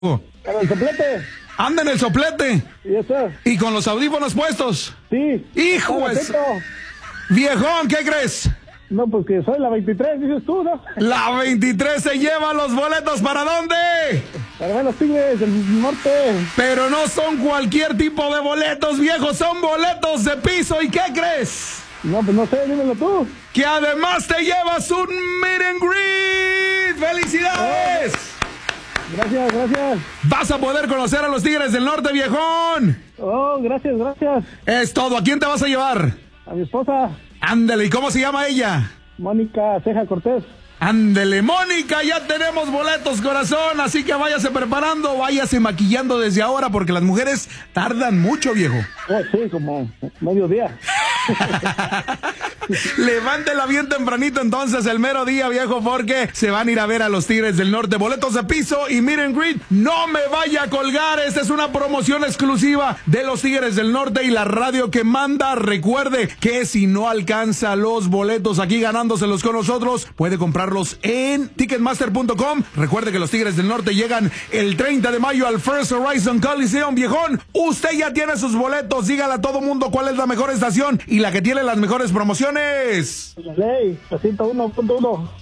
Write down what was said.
Para el soplete. Anda en el soplete. Yes, sir. Y con los audífonos puestos. Sí. ¡Hijo es! Viejón, ¿qué crees? No, pues que soy la 23, dices tú, ¿no? La 23 se lleva los boletos, ¿para dónde? Para ver los Tigres del Norte. Pero no son cualquier tipo de boletos, viejo, son boletos de piso. ¿Y qué crees? No, pues no sé, dímelo tú. Que además te llevas un meet and greet. ¡Felicidades! Gracias, gracias. Vas a poder conocer a los Tigres del Norte, viejón. Oh, gracias, gracias. Es todo. ¿A quién te vas a llevar? A mi esposa, Ándale, ¿y cómo se llama ella? Mónica Ceja Cortés. Ándele, Mónica, ya tenemos boletos, corazón, así que váyase preparando, váyase maquillando desde ahora, porque las mujeres tardan mucho, viejo. Oh, sí, como mediodía. Levántela bien tempranito entonces el mero día, viejo, porque se van a ir a ver a los Tigres del Norte. Boletos de piso y meet and greet. No me vaya a colgar, esta es una promoción exclusiva de los Tigres del Norte y la radio que manda. Recuerde que si no alcanza los boletos aquí ganándoselos con nosotros, puede comprarlos en Ticketmaster.com. Recuerde que los Tigres del Norte llegan el 30 de mayo al First Horizon Coliseum, viejón. Usted ya tiene sus boletos, dígale a todo mundo cuál es la mejor estación y la que tiene las mejores promociones. La ley, 101.1.